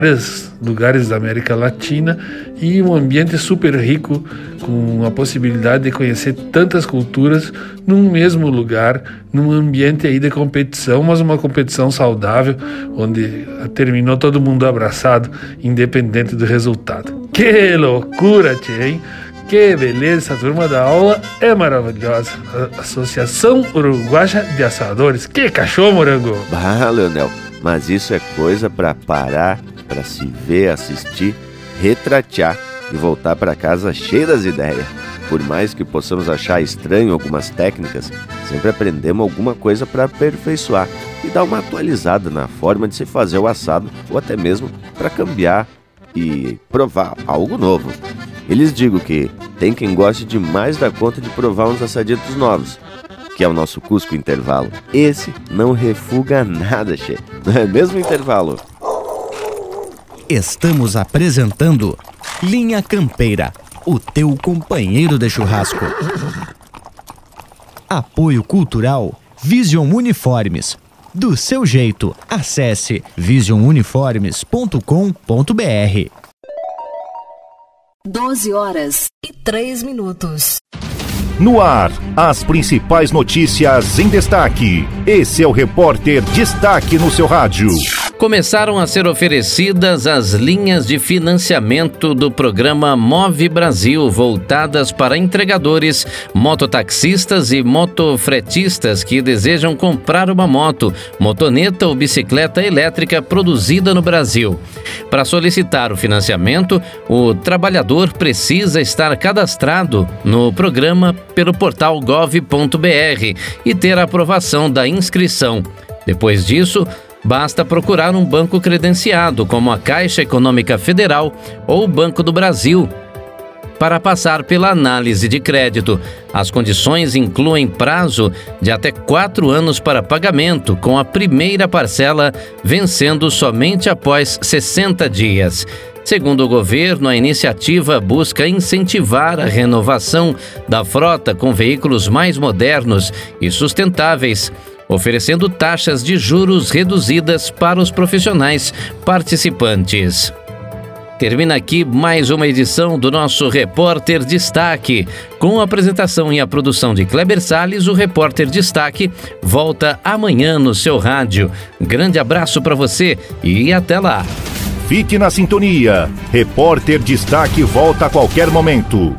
vários lugares da América Latina e um ambiente super rico, com a possibilidade de conhecer tantas culturas num mesmo lugar, num ambiente aí de competição, mas uma competição saudável, onde terminou todo mundo abraçado, independente do resultado. Que loucura, tchê, hein? Que beleza, essa turma da aula é maravilhosa. Associação Uruguaia de Assadores. Que cachorro, Morango! Bah, Leonel, mas isso é coisa pra parar, pra se ver, assistir, retratear e voltar pra casa cheio das ideias. Por mais que possamos achar estranho algumas técnicas, sempre aprendemos alguma coisa pra aperfeiçoar e dar uma atualizada na forma de se fazer o assado ou até mesmo pra cambiar e provar algo novo. Eles digam que tem quem goste demais da conta de provar uns assaditos novos, que é o nosso Cusco Intervalo. Esse não refuga nada, che. Não é mesmo, Intervalo? Estamos apresentando Linha Campeira, o teu companheiro de churrasco. Apoio Cultural Vision Uniformes. Do seu jeito, acesse visionuniformes.com.br. 12h03. No ar, as principais notícias em destaque. Esse é o Repórter Destaque no seu rádio. Começaram a ser oferecidas as linhas de financiamento do programa Move Brasil, voltadas para entregadores, mototaxistas e motofretistas que desejam comprar uma moto, motoneta ou bicicleta elétrica produzida no Brasil. Para solicitar o financiamento, o trabalhador precisa estar cadastrado no programa pelo portal gov.br e ter a aprovação da inscrição. Depois disso, basta procurar um banco credenciado, como a Caixa Econômica Federal ou o Banco do Brasil, para passar pela análise de crédito. As condições incluem prazo de até 4 anos para pagamento, com a primeira parcela vencendo somente após 60 dias. Segundo o governo, a iniciativa busca incentivar a renovação da frota com veículos mais modernos e sustentáveis, oferecendo taxas de juros reduzidas para os profissionais participantes. Termina aqui mais uma edição do nosso Repórter Destaque. Com a apresentação e a produção de Kleber Salles, o Repórter Destaque volta amanhã no seu rádio. Grande abraço para você e até lá. Fique na sintonia. Repórter Destaque volta a qualquer momento.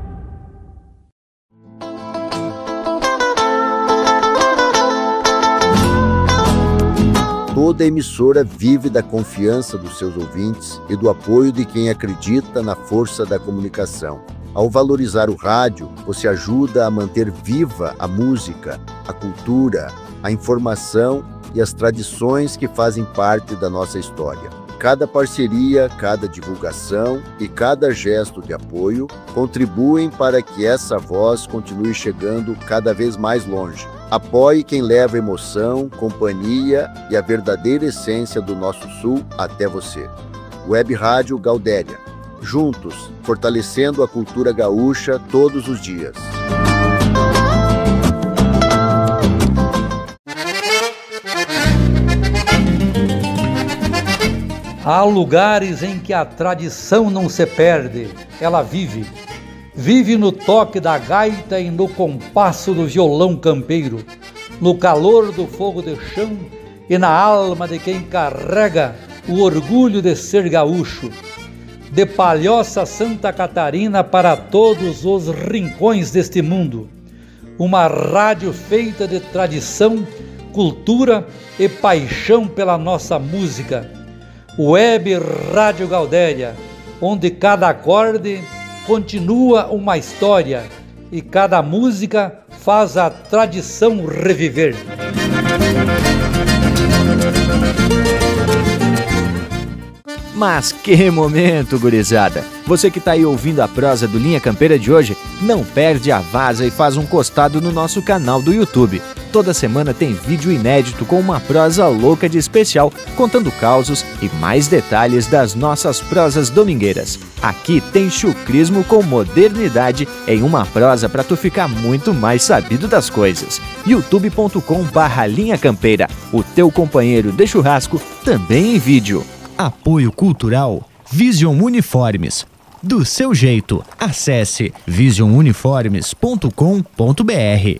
Toda emissora vive da confiança dos seus ouvintes e do apoio de quem acredita na força da comunicação. Ao valorizar o rádio, você ajuda a manter viva a música, a cultura, a informação e as tradições que fazem parte da nossa história. Cada parceria, cada divulgação e cada gesto de apoio contribuem para que essa voz continue chegando cada vez mais longe. Apoie quem leva emoção, companhia e a verdadeira essência do nosso Sul até você. Web Rádio Gaudéria. Juntos, fortalecendo a cultura gaúcha todos os dias. Há lugares em que a tradição não se perde, ela vive. Vive no toque da gaita e no compasso do violão campeiro, no calor do fogo de chão e na alma de quem carrega o orgulho de ser gaúcho. De Palhoça, Santa Catarina, para todos os rincões deste mundo. Uma rádio feita de tradição, cultura e paixão pela nossa música. Web Rádio Gaudéria, onde cada acorde continua uma história e cada música faz a tradição reviver. Mas que momento, gurizada! Você que tá aí ouvindo a prosa do Linha Campeira de hoje, não perde a vaza e faz um costado no nosso canal do YouTube. Toda semana tem vídeo inédito com uma prosa louca de especial, contando causos e mais detalhes das nossas prosas domingueiras. Aqui tem chucrismo com modernidade em uma prosa para tu ficar muito mais sabido das coisas. youtube.com/Linha Campeira, o teu companheiro de churrasco, também em vídeo. Apoio Cultural Vision Uniformes. Do seu jeito, acesse visionuniformes.com.br.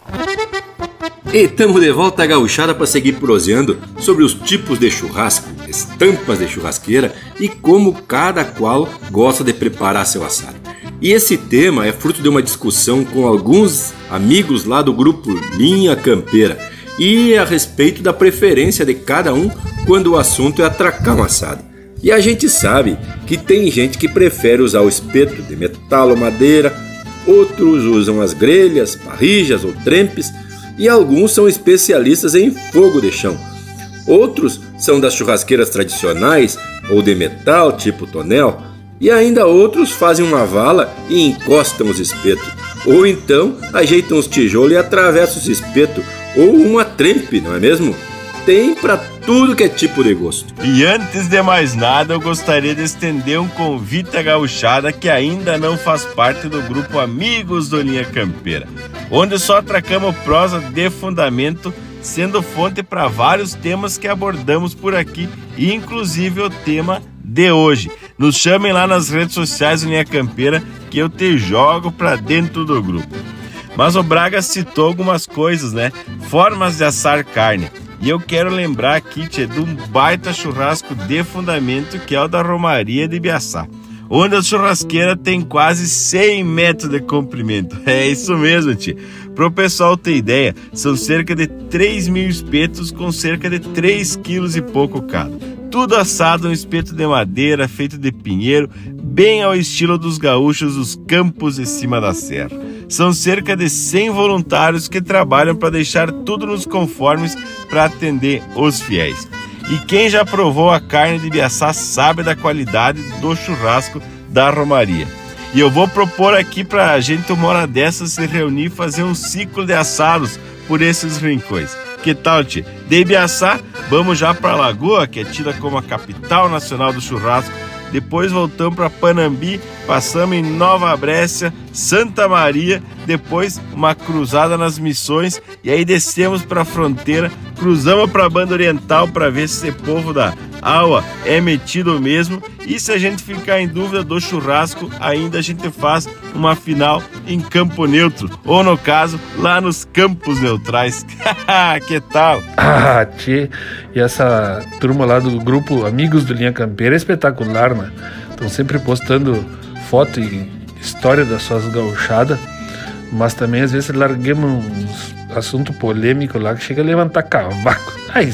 E estamos de volta à gauchada para seguir proseando sobre os tipos de churrasco, estampas de churrasqueira e como cada qual gosta de preparar seu assado. E esse tema é fruto de uma discussão com alguns amigos lá do grupo Linha Campeira e a respeito da preferência de cada um quando o assunto é atracar um assado. E a gente sabe que tem gente que prefere usar o espeto de metal ou madeira, outros usam as grelhas, parrijas ou trempes, e alguns são especialistas em fogo de chão. Outros são das churrasqueiras tradicionais ou de metal, tipo tonel, e ainda outros fazem uma vala e encostam os espetos, ou então ajeitam os tijolos e atravessam os espetos, ou uma trempe, não é mesmo? Tem para tudo que é tipo de gosto. E antes de mais nada, eu gostaria de estender um convite à gauchada que ainda não faz parte do grupo Amigos do Linha Campeira, onde só atracamos prosa de fundamento, sendo fonte para vários temas que abordamos por aqui, inclusive o tema de hoje. Nos chamem lá nas redes sociais do Linha Campeira que eu te jogo para dentro do grupo. Mas o Braga citou algumas coisas, né? Formas de assar carne. E eu quero lembrar aqui, tchê, de um baita churrasco de fundamento que é o da Romaria de Ibiaçá, onde a churrasqueira tem quase 100 metros de comprimento. É isso mesmo, tchê. Para o pessoal ter ideia, são cerca de 3.000 espetos com cerca de 3 quilos e pouco cada. Tudo assado no espeto de madeira feito de pinheiro, bem ao estilo dos gaúchos dos campos de cima da serra. São cerca de 100 voluntários que trabalham para deixar tudo nos conformes para atender os fiéis. E quem já provou a carne de Ibiaçá sabe da qualidade do churrasco da Romaria. E eu vou propor aqui para a gente uma hora dessas se reunir e fazer um ciclo de assados por esses rincões. Que tal, tchê? De Ibiaçá, vamos já para a Lagoa, que é tida como a capital nacional do churrasco. Depois voltamos para Panambi, passamos em Nova Brécia, Santa Maria, depois uma cruzada nas Missões e aí descemos para a fronteira, cruzamos para a Banda Oriental para ver se esse povo da Aua é metido mesmo, e se a gente ficar em dúvida do churrasco, ainda a gente faz uma final em Campo Neutro, ou no caso, lá nos Campos Neutrais. Que tal? Ah, tchê, e essa turma lá do grupo Amigos do Linha Campeira é espetacular, né? Estão sempre postando foto e história das suas gauchadas, mas também às vezes larguemos uns assunto polêmico lá que chega a levantar cavaco. Ai,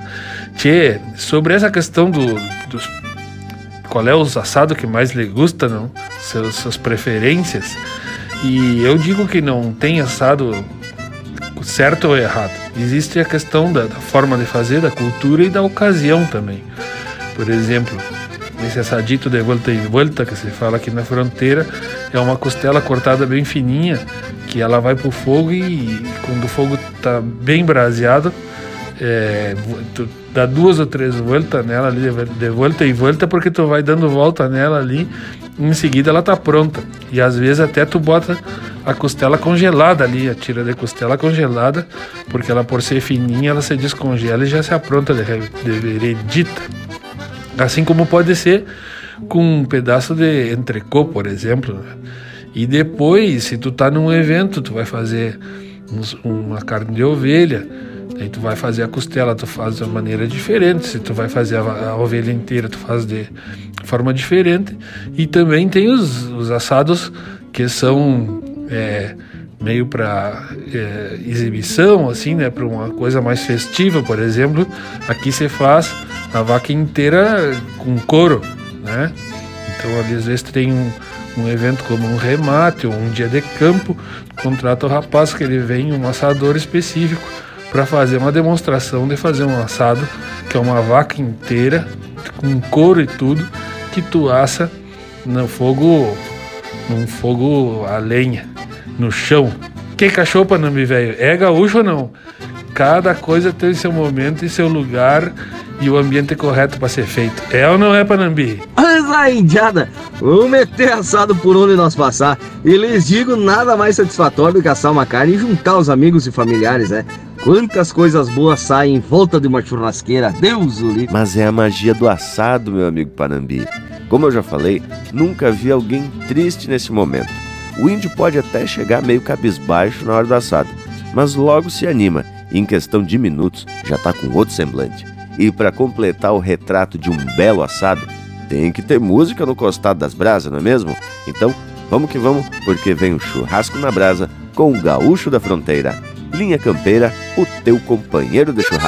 tchê, sobre essa questão dos qual é o assado que mais lhe gusta, não? Suas preferências. E eu digo que não tem assado certo ou errado. Existe a questão da forma de fazer, da cultura e da ocasião também. Por exemplo, esse assadito de volta e volta que se fala aqui na fronteira é uma costela cortada bem fininha, que ela vai pro fogo e quando o fogo tá bem braseado, tu dá 2 ou 3 voltas nela ali, de volta e volta, porque tu vai dando volta nela ali, e em seguida ela tá pronta. E às vezes até tu bota a costela congelada ali, a tira de costela congelada, porque ela, por ser fininha, ela se descongela e já se apronta de veredita. Assim como pode ser com um pedaço de entrecô, por exemplo, né? E depois, se tu tá num evento, tu vai fazer uma carne de ovelha, aí tu vai fazer a costela, tu faz de uma maneira diferente. Se tu vai fazer a ovelha inteira, tu faz de forma diferente. E também tem os assados que são meio para exibição, assim, né? Para uma coisa mais festiva, por exemplo. Aqui se faz a vaca inteira com couro, né? Então, ali, às vezes, tem um evento como um remate ou um dia de campo, contrata o rapaz que ele vem, um assador específico, para fazer uma demonstração de fazer um assado, que é uma vaca inteira, com couro e tudo, que tu assa num fogo a lenha, no chão. Que cachorro, Panambi, velho? É gaúcho ou não? Cada coisa tem seu momento e seu lugar e o ambiente correto para ser feito. É ou não é, Panambi? Mas a indiada, vamos meter assado por onde nós passar. E lhes digo, nada mais satisfatório do que assar uma carne e juntar os amigos e familiares, né? Quantas coisas boas saem em volta de uma churrasqueira, Deus o livre. Mas é a magia do assado, meu amigo Panambi. Como eu já falei, nunca vi alguém triste nesse momento. O índio pode até chegar meio cabisbaixo na hora do assado, mas logo se anima e em questão de minutos já tá com outro semblante. E para completar o retrato de um belo assado, tem que ter música no costado das brasas, não é mesmo? Então, vamos que vamos, porque vem o Churrasco na Brasa com o Gaúcho da Fronteira. Linha Campeira, o teu companheiro de churrasco.